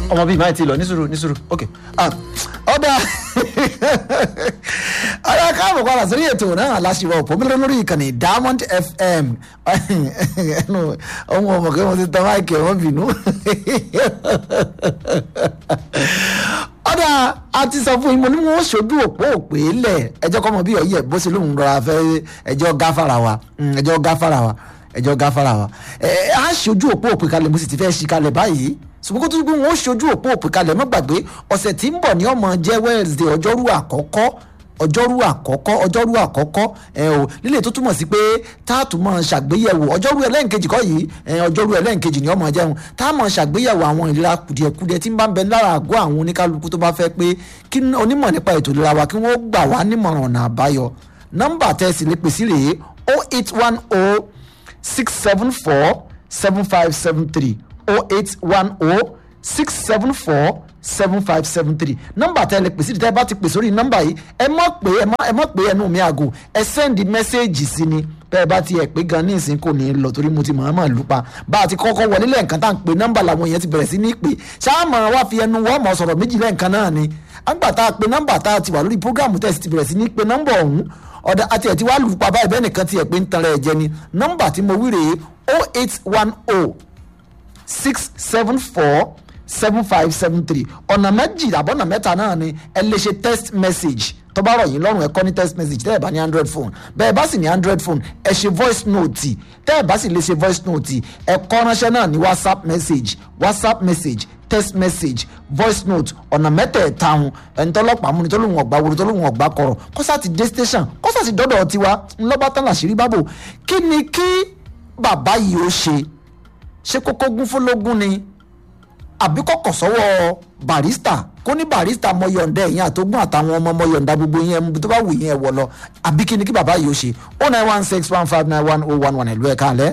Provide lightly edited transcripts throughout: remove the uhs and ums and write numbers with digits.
ọmọ bíi máa ti lọ ní sùúrù ok ọ̀dà ọ̀dà káàbọ̀ padà sórí ètò náà láṣìwọ̀ òpómọ́lẹ́ lórí ìkànnì Diamond FM ẹnu ọmọ ọmọ kí wọ́n ti tán máìkì ẹ̀wọ̀n bínú ọ̀dà àti sọ fún ìmọ̀ ní wọ́n ṣojú òpó òpè lẹ̀ ẹjọ́ kọ́mọ bí ọ̀yẹ́ bó ṣe lóun rọra fẹ́ ẹjọ́ gáfàrà wa a ṣojú òpó òpè kalẹ̀ mo sì ti fẹ́ ṣí kalẹ̀ báyìí ṣùgbọ́n kó tó gbé wọn ó ṣojú òpó òpè kalẹ̀ mọ́ gbàgbé ọ̀sẹ̀ tí ń bọ̀ ní ọmọ jẹ́ Wednesday ọjọ́rú àkọ́kọ́ lílé tó túmọ̀ sí pé táàtù mọ̀ ṣàgbéyẹ̀wò ọjọ́rú ẹlẹ́ǹkejì kọ́ yìí ọjọ́rú ẹlẹ́ǹkejì ní ọmọ jẹun tá mọ̀ ṣàgbéyẹ̀wò àwọn ìlera kùdìẹ̀kudiẹ tí ń bá ń bẹ lára àgọ́ àwọn oníkálukú tó bá fẹ́ pé kí onímọ̀ nípa ètò ìlera wa kí wọ́n gbà wá nímọ̀ràn ọ̀nà àbáyọ nọ́mbà tẹ́sí lè pèsè rèé 0810 674 7573 0810 674 7573 nọ́mbà tẹ́lẹ̀ pèsè tẹ́ bá ti pè sórí nọ́mbà yìí ẹ mọ̀ pé ẹnu mi àgò ẹ sẹ́ndì mẹ́sẹ́ẹ̀jì sí ni bẹ́ẹ̀ bá ti ẹ̀ pé gan ní ìsìn kò ní lọ torí mo ti mọ̀ọ́mọ̀ lùpa bá a ti kọ́kọ́ wọlé lẹ́ẹ̀kan tá à ń pe nọ́mbà làwọn èèyàn ti bẹ̀rẹ̀ sí ní pè ṣáàmọ̀ wá fi ẹnu wọ́ọ̀mọ̀ sọ̀rọ̀ méjì lẹ́ẹ̀kan náà ni àgbà tá a pe nọ́mbà tá a ti wà lórí prógráàmù tẹ̀sí ti bẹ̀rẹ̀ sí ní pe nọ́mbà ọ̀hún ọ̀dà àti ẹ̀ ti wá lùpa báyìí bẹ́ẹ̀ nìkan ti ẹ̀ pé ń tan rẹ̀ jẹ ni nọ́mbà tí mo wí rèé 0810 674 7573 ọ̀nà méjì àbọ̀nà mẹ́ta náà ni ẹ lè ṣe text message tó bá rọ̀ yín lọ́rùn ẹ kọ ní text message tẹ́ ẹ bá ní Android phone bẹ́ẹ̀ bá sì ní Android phone ẹ ṣe voice note tẹ́ ẹ bá sì lè ṣe voice note ẹ kọ ránṣẹ́ náà ní WhatsApp message text message voice note ọ̀nà mẹ́tẹ̀ẹ̀ta hun ẹni tọ́lọ́pàá mú ni tó lóun ọ̀gbá wọlé tó lóun ọ̀gbá kọ̀rọ̀ kọ́sà ti dé station kọ́sà ti dọ́dọ̀ tiwa ńlọ́bá tán làṣírí bábò kí ni kí bàbá yìí ó ṣe kókó gún fọlọ́gún ni àbí kọ̀kọ̀ sọ́wọ́ barista kó ní barista mọ yọ̀ǹda ẹ̀yìn àtọ́gbọ́n àtàwọn ọmọ yọ̀ǹda gbogbo yẹn tó bá wù yẹn ẹ̀ wọ̀ lọ àbí kí ni kí bàbá yìí ó ṣe 09161591011 ẹ̀lú ẹ̀ káàlẹ́.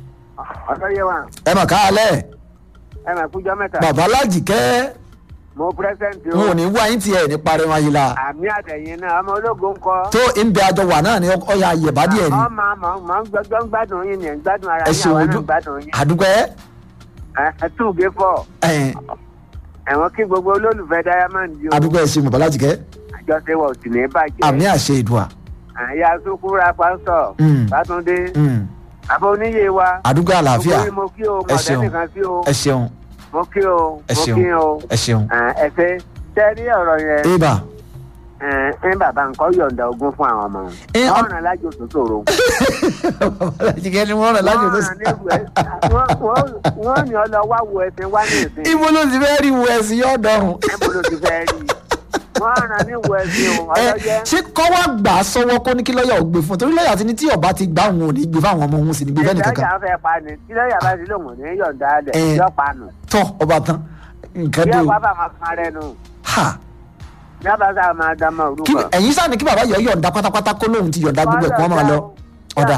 ẹ mà káàlẹ́. ẹ mà kújọ mẹ́ta. bàbá Lájìkẹ́. mo pírẹsẹ̀ntì o. n ò ní wá yín tiẹ̀ ní parẹ́ wáyé la. àmì àtẹ̀yìn náà ọmọ ológun ń kọ́. tó ń bẹ àjọ wà náà ni ọ̀ya àyẹ̀bá díẹ̀ ni. ọmọ ń gbádùn yín ni gbádùn ara yín àwọn náà gbádùn yín. àdúgbò ẹtúgé fọ ẹwọn kí gbogbo olólùfẹ́ Diamond yìí o. àdúgbò ẹ ṣe mọ̀ Bọ́lá Jìkẹ́. àjọṣewọ̀ sì ní bàjẹ́. àmì àṣẹ ìdùà. àyà sukura pásítọ̀ Bátúndé àbọ̀ oníyè wa. àdúgbò àlàáfíà mo kí o mọ̀tẹ́nì kan sí o. ẹ ṣeun. mo kí o ẹ ṣeun. ẹsẹ̀ tẹ́rí ọ̀rọ̀ yẹn. ibà. bàbá nǹkan yọ̀ǹda ogún fún àwọn ọmọ wọn. ọ̀nà lájò tó ṣòro. Bọ́lá Jìkẹ́ ni wọ́n rẹ̀ lájò tó ṣòro. wọ́n ní ọ lọ wá wo ẹsìn wá ní ìsìn. ibo ló ti fẹ́ rí wo ẹ̀sìn yóò dọ̀rùn. ibo ló ti fẹ́ rí wọ́n ràn ní wo ẹsìn o ọlọ́jẹ́. ṣé kọ́ wá gbà á sọ́wọ́ kó ní kí lọ́ọ̀yà ò gbé fún un torí lọ́ọ̀yà ti ní tí ọba ti gbà òun ò ní gbé fáwọn ọmọ òun sì ní gbé fẹ́ nìkankan. lọ́ọ̀yà fẹ́ pa ni tí lọ́ọ̀yà bá ti lòun ní yọ̀ǹda rẹ̀ yọ̀ pa nù. tọ́ ọba tán nǹkan dé o. bí ọba máa kan rẹ nù. bí ọba sáà máa dá máa orúkọ. ẹ̀yin sáà ní kí bàbá yọ̀ǹda pátápátá kó lóun ti yọ̀ǹda gbogbo ẹ̀kọ́ máa lọ. ọ̀dà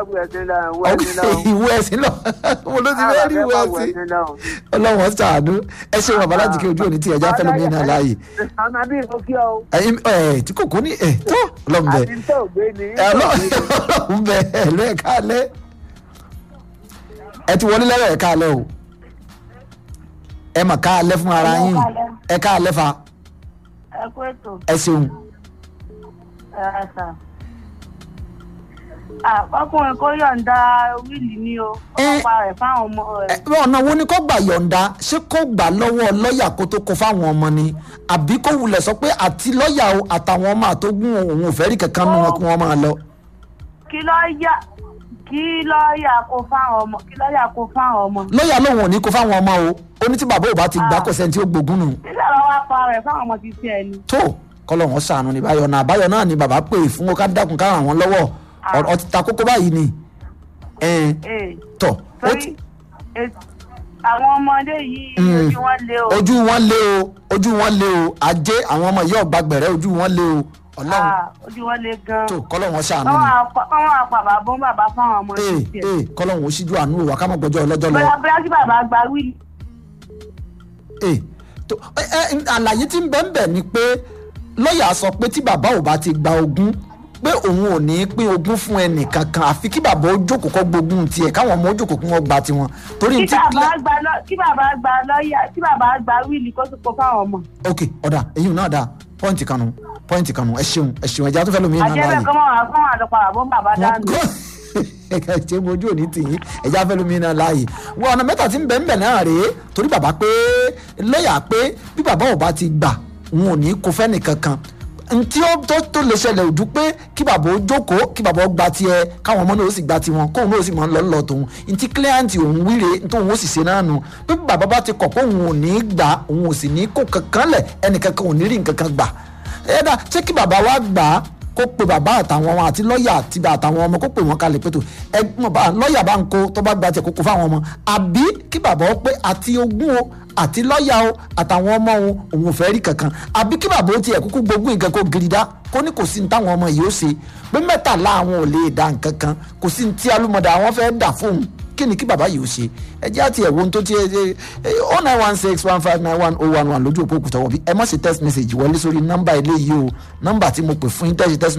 ìwé ẹ̀sìn lọ mo ló ti fẹ́ rí ìwé ẹ̀sìn ọlọ́wọ́n sàánú ẹ ṣe wọn Bọ́lá Jìkẹ́ ojú òní tí ẹja fẹ́ lómi náà láàyè. ọ̀nà bí mo kí ọ. tí kò kó ní tó ọlọ́run bẹ ọlọ́run bẹ ẹ̀lú ẹ̀ka alẹ́ ẹ ti wọlé lẹ́rọ̀ ẹ̀ka alẹ́ o ẹ mà ká alẹ́ fún ara yín ẹ̀ka alẹ́ fa ẹ ṣeun. ọkùnrin kó yọ̀ǹda wíìlì ni o ọ̀pá rẹ̀ fáwọn ọmọ rẹ̀. ọ̀nà wo ni kó gbà yọ̀ǹda ṣé kó gbà lọ́wọ́ lọ́ọ̀yà kó tó kó fáwọn ọmọ ni àbí kó wulẹ̀ sọ pé àti lọ́ọ̀yà àtàwọn ọmọ àtógún òun ò fẹ́ rí kankan nù wọn kí wọ́n máa lọ. kí lọ́ọ̀yà kó fáwọn ọmọ. lọ́ọ̀yà lòun ò ní kó fáwọn ọmọ o ó ní tí bàbá ò bá ti gbà kò sẹ́ni tí ó gbógun nù. nígbà wọn wá pa rẹ̀ fáwọn ọmọ ti tiẹ̀ ni. tó kọ́lọ́hún ṣàánú ní báyọ̀ náà àbáyọ̀ náà ni bàbá pè fún wọn ká dákun ká ràn wọ́n lọ́wọ́ ọtí ta kókó báyìí ni tọ. àwọn ọmọdé yìí ojú wọn lé o ajé àwọn ọmọ yìí ọgbà gbẹrẹ ojú wọn lé o Ọlọ́run ojú wọn lé gan. tó kọlọ́hún ṣàánú ni. kọ́wọ́n àpàbà bọ́ bàbá fáwọn ọmọ yìí tiẹ̀. kọlọ́hún ó ṣíjú àánú wa ká mọ̀ gbọ́jọ́ ọlọ́jọ́ lọ. bóyá kí bàbá gba wíìlì. àlàyé tí ń bẹ ń bẹ ni pé lọ́ọ̀yà sọ pé tí bàbá ò bá ti gba ogún pé òun ò ní pín ogún fún ẹnì kankan àfi kí bàbá ó jókòó kọ́ gbógun tiẹ̀ káwọn ọmọ ó jókòó kí wọ́n gba tiwọn. torí kí bàbá gba lọ́ọ̀yà kí bàbá gba wíìlì kó tó kó fáwọn ọmọ. ok ọ̀dà èyí náà dáa pọ́ìntì kanu ẹ ṣeun ẹja tó fẹ́ lómi náà láàyè. àjẹbẹ́ kọ́mọ́ wà fún àdọ́pàá àbọ̀ bàbá dánù. ṣé mojú òní tìyín ẹja fẹ́ lómi náà láàyè. wọ́n ọ̀nà mẹ́ta tí ń bẹ̀ náà rèé torí bàbá pé lọ́ọ̀yà pé bí bàbá ò bá ti gbà wọn ò ní kó fẹ́ nìkankan ntí ó tó lè ṣẹlẹ̀ ojú pé kí bàbá ó jókòó kí bàbá ó gba tiẹ̀ káwọn ọmọ náà ó sì gba tiwọn kóun náà ó sì máa ń lọ tòun ntí kílíàǹtì òun wíre tóun ó sì ṣe náà nù pé bàbá bá ti kọ̀ pé òun ò ní gbà òun ò sì ní kó kankan lẹ̀ ẹnìkankan ò ní rí nǹkankan gbà ẹ̀dá ṣé kí bàbá wa gbà á kó pe bàbá àtàwọn ọmọ àti lọ́ọ̀yà àti àtàwọn ọmọ kó pè wọ́n kalẹ̀ pẹ̀tọ́ lọ́ọ̀yà bá ń kó tó bá gba tiẹ̀ kó kó fáwọn ọmọ àbí kí bàbá ó pé àti ogún o àti lọ́ọ̀yà o àtàwọn ọmọ òun ò fẹ́ rí kankan àbí kí bàbá ó tiẹ̀ kúkú gbógun nǹkan kó girida kó ní kò sí ní táwọn ọmọ yìí ó ṣe pé mẹ́tàlá àwọn ò lè dá nǹkan kan kò sí ní tí alúmọ̀dá àwọn fẹ́ dà fóun kí ni kí bàbá yìí ó ṣe ẹ jẹ́ àti ẹ̀wọ̀n tó ti 09161591011 lójú òpó òkúta wọ̀bí ẹ má ṣe text message wọlé sórí nọ́mbà eléyìí o nọ́mbà tí mo pè fún yín tẹ́sí text